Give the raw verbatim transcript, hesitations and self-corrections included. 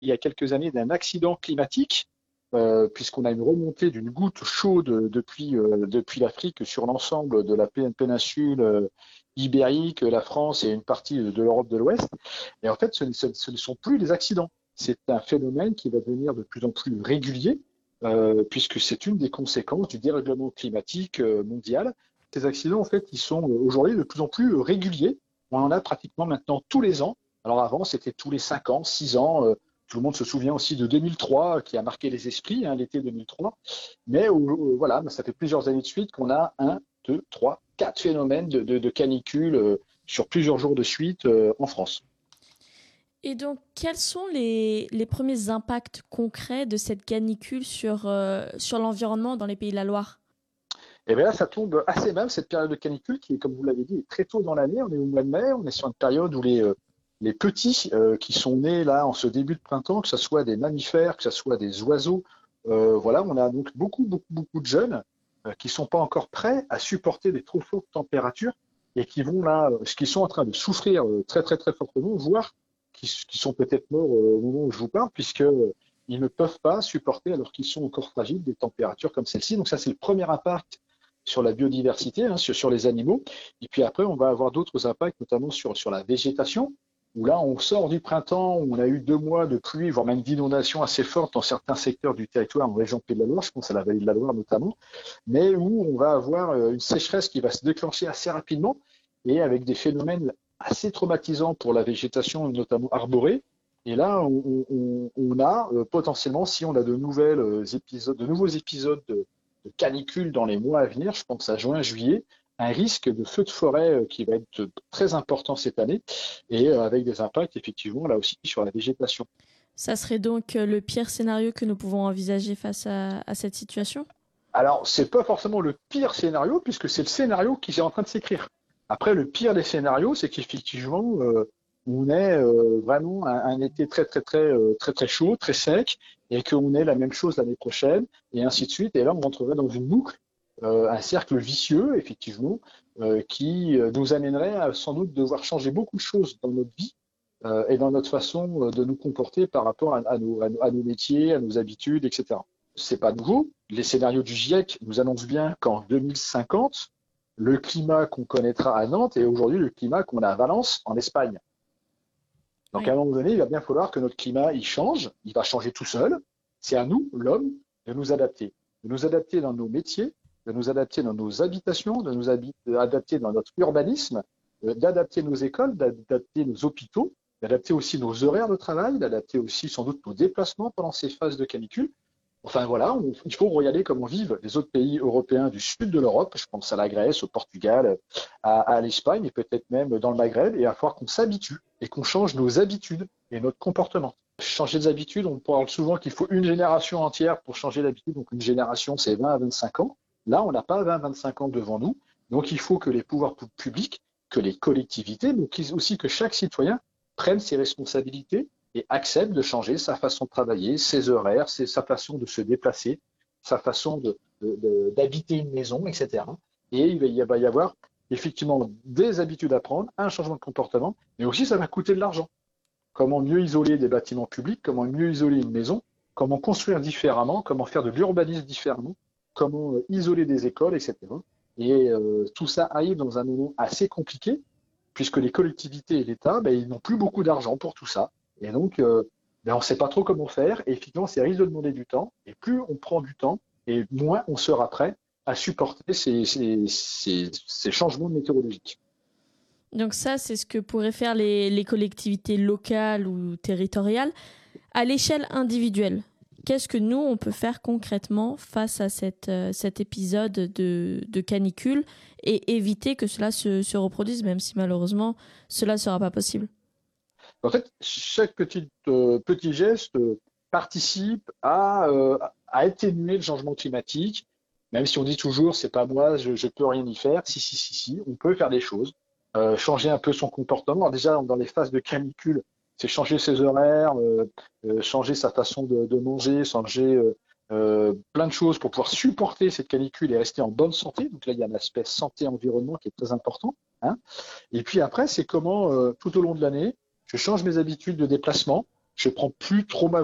il y a quelques années d'un accident climatique, euh, puisqu'on a une remontée d'une goutte chaude depuis, euh, depuis l'Afrique sur l'ensemble de la péninsule euh, ibérique, la France et une partie de l'Europe de l'Ouest. Et en fait, ce, ce, ce ne sont plus des accidents. C'est un phénomène qui va devenir de plus en plus régulier, euh, puisque c'est une des conséquences du dérèglement climatique euh, mondial. Ces accidents, en fait, ils sont aujourd'hui de plus en plus réguliers. On en a pratiquement maintenant tous les ans. Alors avant, c'était tous les cinq ans, six ans. Euh, tout le monde se souvient aussi de deux mille trois, qui a marqué les esprits, hein, l'été deux mille trois. Mais euh, voilà, ça fait plusieurs années de suite qu'on a un, deux, trois, quatre phénomènes de, de, de canicule euh, sur plusieurs jours de suite euh, en France. Et donc, quels sont les, les premiers impacts concrets de cette canicule sur, euh, sur l'environnement dans les Pays de la Loire? Et bien là, ça tombe assez mal, cette période de canicule qui, comme vous l'avez dit, est très tôt dans l'année. On est au mois de mai, on est sur une période où les, euh, les petits euh, qui sont nés là en ce début de printemps, que ce soit des mammifères, que ce soit des oiseaux, euh, voilà, on a donc beaucoup, beaucoup, beaucoup de jeunes euh, qui sont pas encore prêts à supporter des trop fortes températures et qui vont là, euh, qui sont en train de souffrir euh, très, très, très fortement, voire qui, qui sont peut-être morts euh, au moment où je vous parle, puisque euh, ils ne peuvent pas supporter, alors qu'ils sont encore fragiles, des températures comme celle-ci. Donc ça, c'est le premier impact sur la biodiversité, hein, sur, sur les animaux. Et puis après, on va avoir d'autres impacts, notamment sur, sur la végétation, où là, on sort du printemps, où on a eu deux mois de pluie, voire même d'inondations assez fortes dans certains secteurs du territoire en région Pays de la Loire, je pense à la vallée de la Loire notamment, mais où on va avoir une sécheresse qui va se déclencher assez rapidement et avec des phénomènes assez traumatisants pour la végétation, notamment arborée. Et là, on, on, on a euh, potentiellement, si on a de nouvelles euh, épisodes, de nouveaux épisodes de, de canicule dans les mois à venir, je pense à juin, juillet, un risque de feu de forêt euh, qui va être très important cette année et euh, avec des impacts effectivement là aussi sur la végétation. Ça serait donc euh, le pire scénario que nous pouvons envisager face à, à cette situation? Alors, c'est pas forcément le pire scénario puisque c'est le scénario qui est en train de s'écrire. Après, le pire des scénarios, c'est qu'effectivement, euh, on est euh, vraiment un, un été très très très euh, très très chaud, très sec, et qu'on ait la même chose l'année prochaine, et ainsi de suite. Et là, on rentrerait dans une boucle, euh, un cercle vicieux, effectivement, euh, qui euh, nous amènerait à sans doute devoir changer beaucoup de choses dans notre vie euh, et dans notre façon euh, de nous comporter par rapport à, à, nos, à, nos, à nos métiers, à nos habitudes, et cetera. C'est pas nouveau. Les scénarios du GIEC nous annoncent bien qu'en deux mille cinquante, le climat qu'on connaîtra à Nantes est aujourd'hui le climat qu'on a à Valence, en Espagne. Donc à Oui. un moment donné, il va bien falloir que notre climat il change, il va changer tout seul. C'est à nous, l'homme, de nous adapter, de nous adapter dans nos métiers, de nous adapter dans nos habitations, de nous adapter dans notre urbanisme, d'adapter nos écoles, d'adapter nos hôpitaux, d'adapter aussi nos horaires de travail, d'adapter aussi sans doute nos déplacements pendant ces phases de canicule. Enfin voilà, on, il faut regarder comment vivent les autres pays européens du sud de l'Europe. Je pense à la Grèce, au Portugal, à, à l'Espagne et peut-être même dans le Maghreb. Et il va falloir qu'on s'habitue et qu'on change nos habitudes et notre comportement. Changer des habitudes, on parle souvent qu'il faut une génération entière pour changer d'habitude. Donc une génération, c'est vingt à vingt-cinq ans. Là, on n'a pas vingt à vingt-cinq ans devant nous. Donc il faut que les pouvoirs publics, que les collectivités, mais aussi que chaque citoyen prenne ses responsabilités et accepte de changer sa façon de travailler, ses horaires, ses, sa façon de se déplacer, sa façon de, de, de, d'habiter une maison, et cetera. Et il va, il va y avoir effectivement des habitudes à prendre, un changement de comportement, mais aussi ça va coûter de l'argent. Comment mieux isoler des bâtiments publics, comment mieux isoler une maison, comment construire différemment, comment faire de l'urbanisme différemment, comment euh, isoler des écoles, et cetera. Et euh, tout ça arrive dans un moment assez compliqué, puisque les collectivités et l'État, ben, ils n'ont plus beaucoup d'argent pour tout ça. Et donc, euh, ben, on ne sait pas trop comment faire. Et effectivement, ça risque de demander du temps. Et plus on prend du temps, et moins on sera prêt à supporter ces, ces, ces, ces changements météorologiques. Donc ça, c'est ce que pourraient faire les, les collectivités locales ou territoriales. À l'échelle individuelle, qu'est-ce que nous, on peut faire concrètement face à cette, euh, cet épisode de, de canicule et éviter que cela se, se reproduise, même si malheureusement, cela ne sera pas possible? En fait, chaque petit, euh, petit geste euh, participe à, euh, à atténuer le changement climatique, même si on dit toujours, c'est pas moi, je, je peux rien y faire. Si, si, si, si, on peut faire des choses. Euh, changer un peu son comportement. Alors déjà, dans les phases de canicule, c'est changer ses horaires, euh, euh, changer sa façon de, de manger, changer euh, euh, plein de choses pour pouvoir supporter cette canicule et rester en bonne santé. Donc là, il y a un aspect santé-environnement qui est très important. Hein. Et puis après, c'est comment, euh, tout au long de l'année, je change mes habitudes de déplacement. je prends plus trop ma